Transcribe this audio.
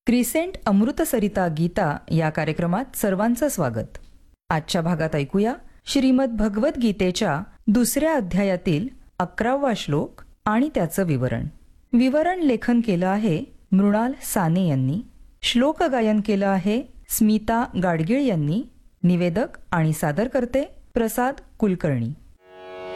Crescent अमृतसरिता Gita या कार्यक्रमात सर्वांचं स्वागत. आजच्या भागात ऐकूया श्रीमद भगवद्गीतेच्या 2ऱ्या अध्यायातील 11वा श्लोक आणि त्याचं विवरण लेखन केलं आहे मृणाल साने यांनी. श्लोक गायन केलं आहे स्मिता गाडगीळ यांनी. निवेदक आणि सादरकर्ते प्रसाद कुलकर्णी.